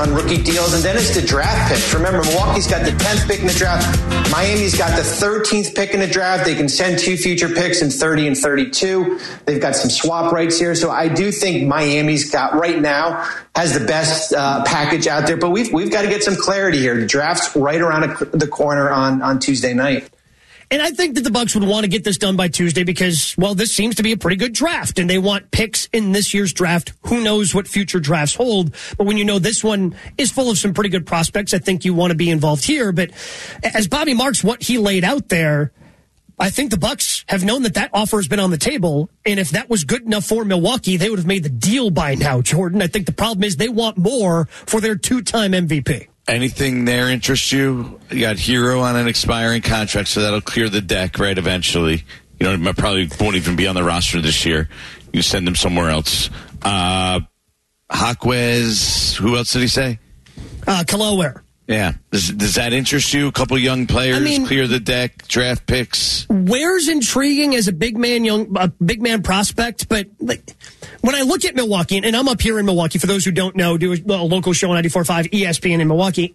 on rookie deals, and then it's the draft picks. Remember, Milwaukee's got the 10th pick in the draft. Miami's got the 13th pick in the draft. They can send 2 future picks in 30 and 32. They've got some swap rights here. So I do think Miami's got right now has the best package out there. But we've got to get some clarity here. The draft's right around the corner on Tuesday night. And I think that the Bucks would want to get this done by Tuesday because, well, this seems to be a pretty good draft, and they want picks in this year's draft. Who knows what future drafts hold? But when you know this one is full of some pretty good prospects, I think you want to be involved here. But as Bobby Marks, what he laid out there, I think the Bucks have known that offer has been on the table, and if that was good enough for Milwaukee, they would have made the deal by now, Jordan. I think the problem is they want more for their 2-time MVP. Anything there interests you? You got Hero on an expiring contract, so that'll clear the deck, right, eventually. You know, probably won't even be on the roster this year. You send him somewhere else. Hawkwez, who else did he say? Kalaware. Yeah. Does that interest you? A couple young players, clear the deck, draft picks? Ware's intriguing as a big man prospect, but when I look at Milwaukee, and I'm up here in Milwaukee, for those who don't know, do a local show on 94.5 ESPN in Milwaukee,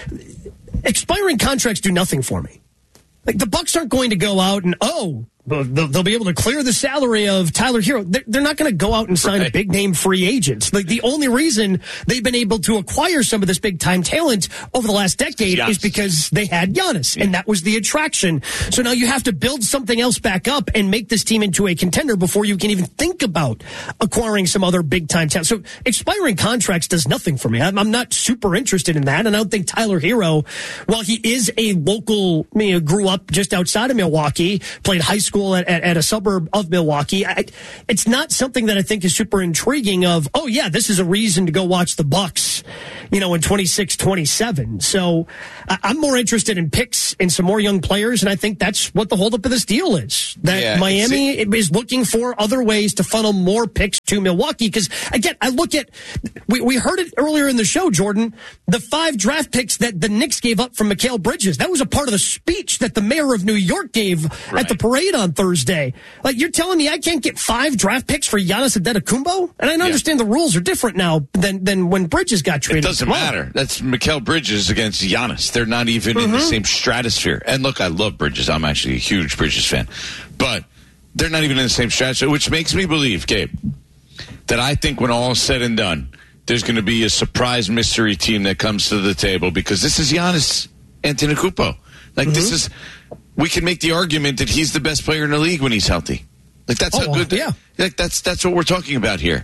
expiring contracts do nothing for me. Like, the Bucks aren't going to go out and, they'll be able to clear the salary of Tyler Hero. They're not going to go out and sign a big-name free agent. Like, the only reason they've been able to acquire some of this big-time talent over the last decade is because they had Giannis, and that was the attraction. So now you have to build something else back up and make this team into a contender before you can even think about acquiring some other big-time talent. So expiring contracts does nothing for me. I'm not super interested in that, and I don't think Tyler Hero, while he is a local, grew up just outside of Milwaukee, played high school at a suburb of Milwaukee. It's not something that I think is super intriguing of, this is a reason to go watch the Bucks, in 26, 27. So I'm more interested in picks and some more young players, and I think that's what the holdup of this deal is. That Miami is looking for other ways to funnel more picks to Milwaukee. Because, again, I look at, we heard it earlier in the show, Jordan, the 5 draft picks that the Knicks gave up from Mikal Bridges. That was a part of the speech that the mayor of New York gave at the parade on Thursday. Like, you're telling me I can't get 5 draft picks for Giannis Antetokounmpo? And I understand the rules are different now than when Bridges got traded. It doesn't matter. That's Mikal Bridges against Giannis. They're not even in the same stratosphere. And look, I love Bridges. I'm actually a huge Bridges fan. But they're not even in the same stratosphere, which makes me believe, Gabe, that I think when all is said and done, there's going to be a surprise mystery team that comes to the table because this is Giannis Antetokounmpo. Like, this is... We can make the argument that he's the best player in the league when he's healthy. Like, that's how good. Yeah. Like, that's what we're talking about here.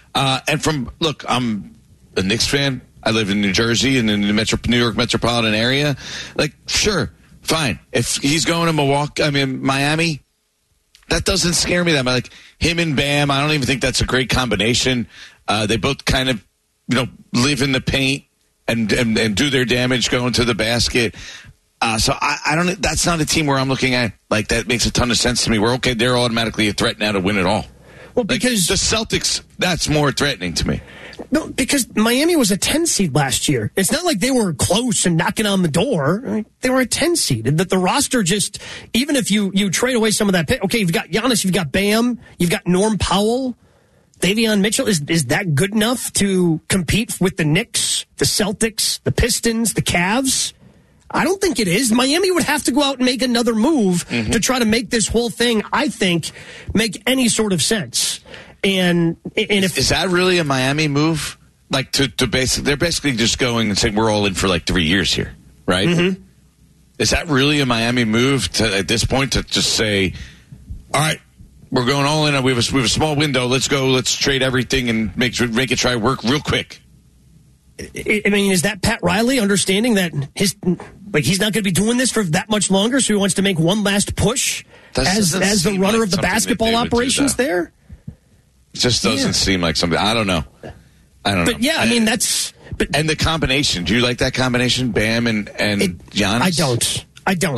And I'm a Knicks fan. I live in New Jersey and in the New York metropolitan area. Like, sure, fine. If he's going to Miami, that doesn't scare me that much. Like, him and Bam, I don't even think that's a great combination. They both kind of, live in the paint and do their damage going to the basket. So I don't. That's not a team where I'm looking at like that makes a ton of sense to me. Where they're automatically a threat now to win it all. Well, because the Celtics, that's more threatening to me. No, because Miami was a 10 seed last year. It's not like they were close and knocking on the door. I mean, they were a 10 seed. That the roster just, even if you trade away some of that pick, you've got Giannis, you've got Bam, you've got Norm Powell, Davion Mitchell. Is that good enough to compete with the Knicks, the Celtics, the Pistons, the Cavs? I don't think it is. Miami would have to go out and make another move to try to make this whole thing, I think, make any sort of sense. And if is that really a Miami move? Like to basically, they're basically just going and saying we're all in for like 3 years here, right? Mm-hmm. Is that really a Miami move at this point to just say, all right, we're going all in. We have a small window. Let's go. Let's trade everything and make it try work real quick. I mean, is that Pat Riley understanding that he's not going to be doing this for that much longer, so he wants to make one last push as the runner of the basketball operations there? It just doesn't seem like something. I don't know. But yeah, I mean, that's... and the combination. Do you like that combination, Bam and Giannis? I don't.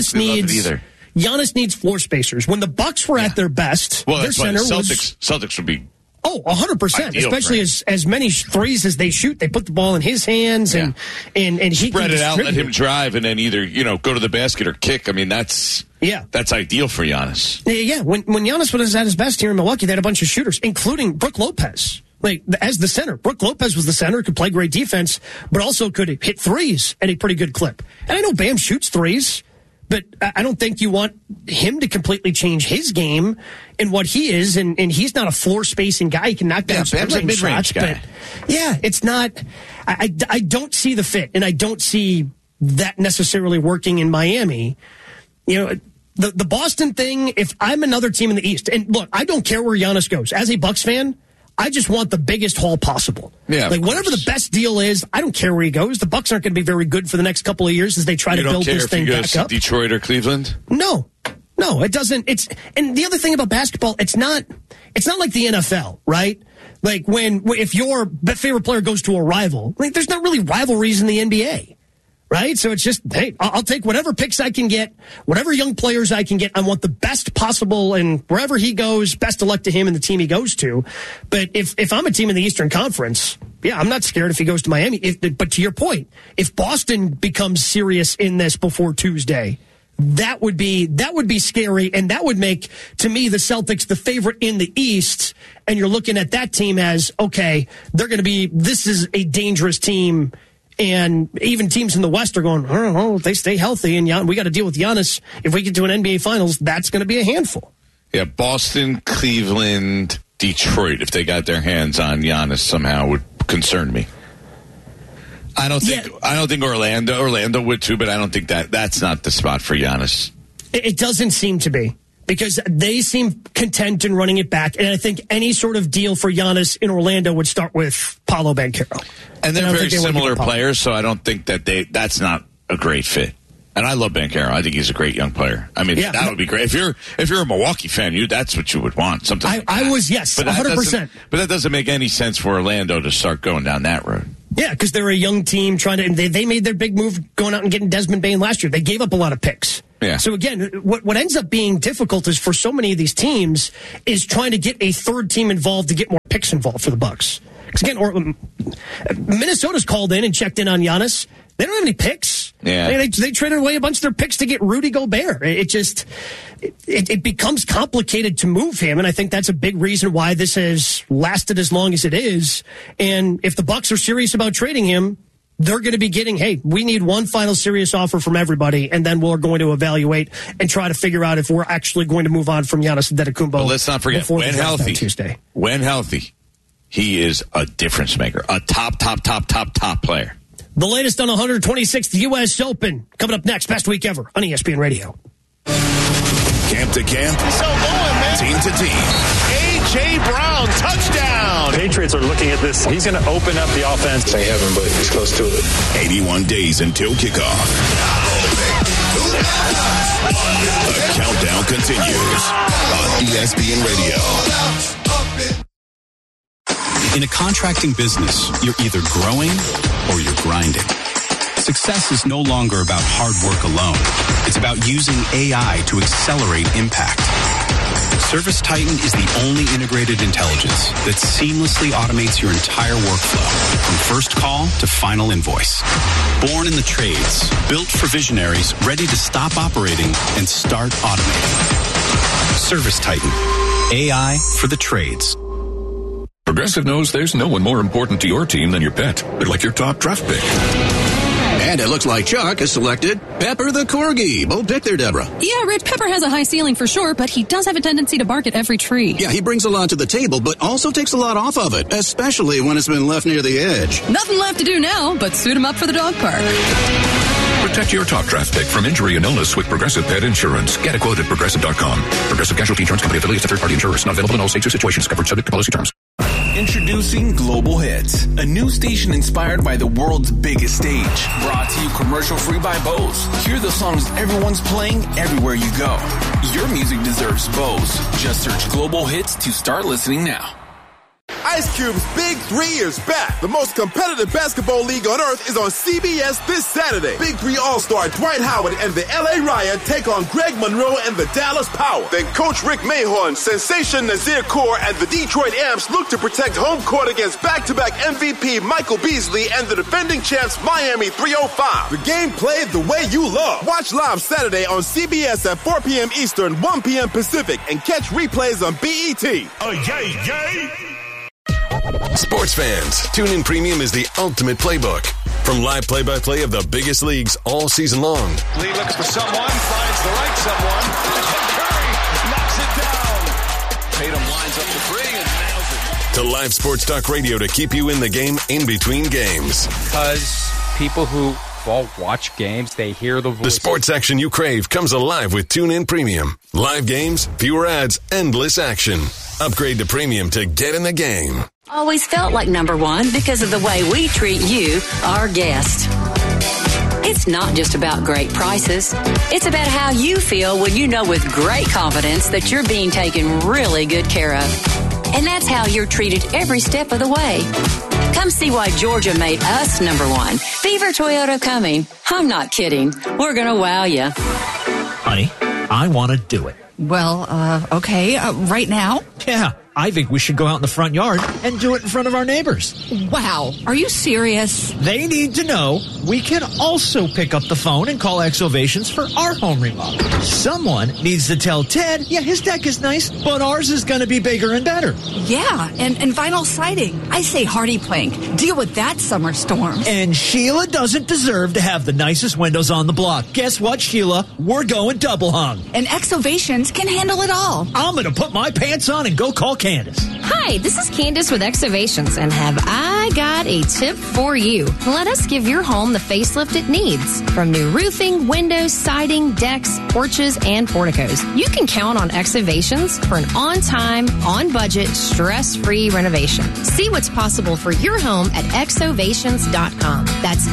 Giannis needs floor spacers. When the Bucks were at their best, their center Celtics would be... 100%. Especially as many threes as they shoot, they put the ball in his hands and he spread it out, let him drive, and then either go to the basket or kick. I mean, that's ideal for Giannis. Yeah, when Giannis was at his best here in Milwaukee, they had a bunch of shooters, including Brook Lopez. Like, as the center. Brook Lopez was the center, could play great defense, but also could hit threes at a pretty good clip. And I know Bam shoots threes, but I don't think you want him to completely change his game and what he is. And he's not a floor spacing guy. He can knock down some mid-range shots. But yeah, it's not. I don't see the fit, and I don't see that necessarily working in Miami. You know, the Boston thing, if I'm another team in the East, and look, I don't care where Giannis goes. As a Bucks fan, I just want the biggest haul possible. Yeah, like whatever the best deal is, I don't care where he goes. The Bucks aren't going to be very good for the next couple of years as they try to build this thing back up. You don't care if he goes to Detroit or Cleveland? No, it doesn't. And the other thing about basketball, it's not like the NFL, right? Like if your favorite player goes to a rival, like there's not really rivalries in the NBA. Right? So it's just, hey, I'll take whatever picks I can get, whatever young players I can get. I want the best possible, and wherever he goes, best of luck to him and the team he goes to. But if I'm a team in the Eastern Conference, yeah, I'm not scared if he goes to Miami. But to your point, if Boston becomes serious in this before Tuesday, that would be scary, and that would make, to me, the Celtics the favorite in the East. And you're looking at that team as, okay, this is a dangerous team. And even teams in the West are going, I don't know, if they stay healthy and we got to deal with Giannis. If we get to an NBA Finals, that's going to be a handful. Yeah, Boston, Cleveland, Detroit, if they got their hands on Giannis somehow, would concern me. I don't think Orlando would too, but I don't think that's not the spot for Giannis. It doesn't seem to be. Because they seem content in running it back. And I think any sort of deal for Giannis in Orlando would start with Paolo Banchero. And they're very similar players, so I don't think that's not a great fit. And I love Banchero. I think he's a great young player. I mean, that would be great. If you're a Milwaukee fan, that's what you would want. Something like that. I was, yes, 100%. But that doesn't make any sense for Orlando to start going down that road. Yeah, because they're a young team and they made their big move going out and getting Desmond Bane last year. They gave up a lot of picks. Yeah. So again, what ends up being difficult is for so many of these teams is trying to get a third team involved to get more picks involved for the Bucks. Because again, Minnesota's called in and checked in on Giannis. They don't have any picks. Yeah. They traded away a bunch of their picks to get Rudy Gobert. It becomes complicated to move him, and I think that's a big reason why this has lasted as long as it is. And if the Bucks are serious about trading him, they're going to be getting, hey, we need one final serious offer from everybody, and then we're going to evaluate and try to figure out if we're actually going to move on from Giannis Antetokounmpo. But let's not forget, when healthy, he is a difference maker, a top player. The latest on 126th U.S. Open coming up next. Best week ever on ESPN Radio. Camp to camp, team to team. A.J. Brown, touchdown. Patriots are looking at this. He's going to open up the offense. Ain't heaven, but he's close to it. 81 days until kickoff. The countdown continues on ESPN Radio. In a contracting business, you're either growing or you're grinding. Success is no longer about hard work alone. It's about using AI to accelerate impact. ServiceTitan is the only integrated intelligence that seamlessly automates your entire workflow, from first call to final invoice. Born in the trades, built for visionaries ready to stop operating and start automating. ServiceTitan, AI for the trades. Progressive knows there's no one more important to your team than your pet. They're like your top draft pick. And it looks like Chuck has selected Pepper the Corgi. Bold pick there, Deborah. Yeah, Rich, Pepper has a high ceiling for sure, but he does have a tendency to bark at every tree. Yeah, he brings a lot to the table, but also takes a lot off of it, especially when it's been left near the edge. Nothing left to do now, but suit him up for the dog park. Protect your top draft pick from injury and illness with Progressive Pet Insurance. Get a quote at Progressive.com. Progressive Casualty Insurance Company affiliates and third-party insurers. Not available in all states or situations. Covered subject to policy terms. Introducing Global Hits, a new station inspired by the world's biggest stage. Brought to you commercial-free by Bose. Hear the songs everyone's playing everywhere you go. Your music deserves Bose. Just search Global Hits to start listening now. Ice Cube's Big 3 is back. The most competitive basketball league on earth is on CBS this Saturday. Big 3 All-Star Dwight Howard and the LA Riot take on Greg Monroe and the Dallas Power. Then Coach Rick Mahorn, Sensation Nazir Kaur, and the Detroit Amps look to protect home court against back-to-back MVP Michael Beasley and the defending champs Miami 305. The game played the way you love. Watch live Saturday on CBS at 4 p.m. Eastern, 1 p.m. Pacific, and catch replays on BET. Yay, yay! Sports fans, TuneIn Premium is the ultimate playbook. From live play-by-play of the biggest leagues all season long. Lee looks for someone, finds the right someone. Curry knocks it down. Tatum lines up the three and nails it. To live sports talk radio to keep you in the game in between games. Because people who watch games, they hear the voice. The sports action you crave comes alive with TuneIn Premium. Live games, fewer ads, endless action. Upgrade to Premium to get in the game. Always felt like number one because of the way we treat you, our guest. It's not just about great prices. It's about how you feel when you know with great confidence that you're being taken really good care of. And that's how you're treated every step of the way. Come see why Georgia made us number one. Beaver Toyota coming. I'm not kidding. We're going to wow you. Honey, I want to do it. Well, okay. Right now? Yeah, I think we should go out in the front yard and do it in front of our neighbors. Wow. Are you serious? They need to know we can also pick up the phone and call Exovations for our home remodel. Someone needs to tell Ted, yeah, his deck is nice, but ours is going to be bigger and better. Yeah, and vinyl siding. I say Hardy Plank. Deal with that summer storm. And Sheila doesn't deserve to have the nicest windows on the block. Guess what, Sheila? We're going double hung. And Exovations can handle it all. I'm going to put my pants on and go call Candace. Hi, this is Candace with Exovations, and have I got a tip for you. Let us give your home the facelift it needs. From new roofing, windows, siding, decks, porches, and porticos. You can count on Exovations for an on-time, on-budget, stress-free renovation. See what's possible for your home at exovations.com. That's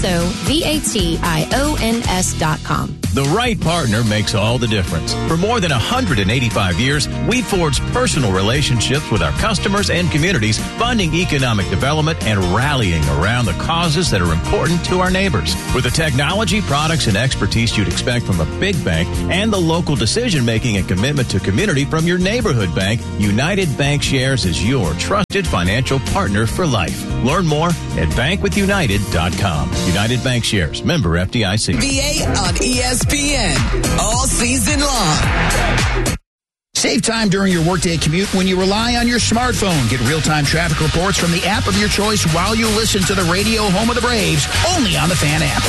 EXOVATIONS.com. The right partner makes all the difference. For more than 185 years, we forged personal relationships with our customers and communities, funding economic development and rallying around the causes that are important to our neighbors. With the technology, products, and expertise you'd expect from a big bank and the local decision-making and commitment to community from your neighborhood bank, United Bankshares is your trusted financial partner for life. Learn more at bankwithunited.com. United Bankshares, member FDIC. VA on ESPN all season long. Save time during your workday commute when you rely on your smartphone. Get real-time traffic reports from the app of your choice while you listen to the radio home of the Braves, only on the Fan app.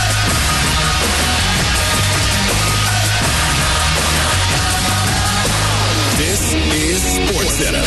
This is SportsCenter.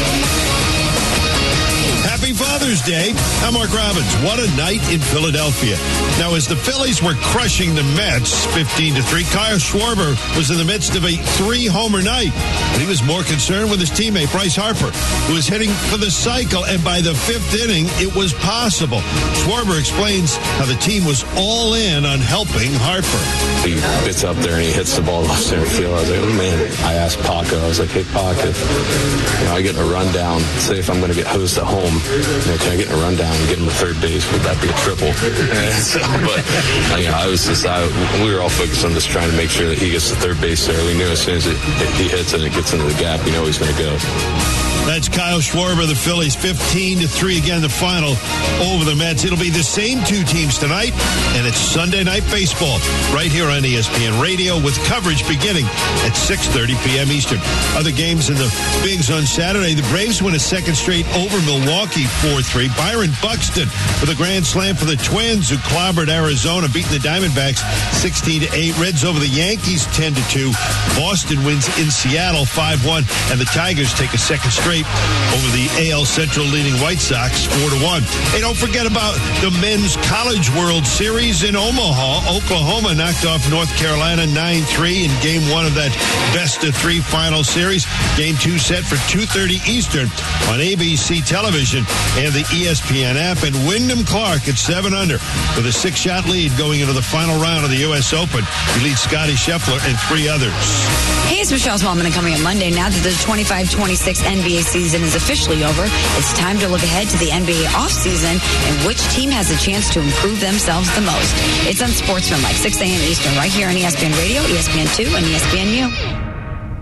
Happy Father's Day. I'm Mark Robbins. What a night in Philadelphia. Now, as the Phillies were crushing the Mets 15-3, Kyle Schwarber was in the midst of a 3-homer night. But he was more concerned with his teammate, Bryce Harper, who was hitting for the cycle, and by the 5th inning, it was possible. Schwarber explains how the team was all in on helping Harper. He gets up there and he hits the ball off center field. I was like, oh, man. I asked Paco, I was like, hey, Pac, if I get in a rundown, say if I'm going to get hosed at home, can I get in a rundown and get him to third base? Would that be a triple? But we were all focused on just trying to make sure that he gets to third base there. We knew as soon as he hits and it gets into the gap, we know he's going to go. That's Kyle Schwarber, the Phillies, 15-3 again, the final over the Mets. It'll be the same two teams tonight, and it's Sunday Night Baseball right here on ESPN Radio with coverage beginning at 6:30 p.m. Eastern. Other games in the Bigs on Saturday. The Braves win a second straight over Milwaukee 4-3. Byron Buxton with a grand slam for the Twins, who clobbered Arizona, beating the Diamondbacks 16-8. Reds over the Yankees 10-2. Boston wins in Seattle 5-1, and the Tigers take a second straight over the AL Central leading White Sox 4-1. Hey, don't forget about the Men's College World Series in Omaha. Oklahoma knocked off North Carolina 9-3 in Game 1 of that best-of-3 final series. Game 2 set for 2:30 Eastern on ABC television and the ESPN app. And Wyndham Clark at 7-under with a 6-shot lead going into the final round of the U.S. Open. He leads Scotty Scheffler and 3 others. Hey, it's Michelle Smallman, and coming up Monday, now that the 25-26 NBA season is officially over, it's time to look ahead to the NBA offseason and which team has a chance to improve themselves the most. It's on Sportsman, like 6 a.m. Eastern, right here on ESPN Radio, ESPN2, and ESPNU.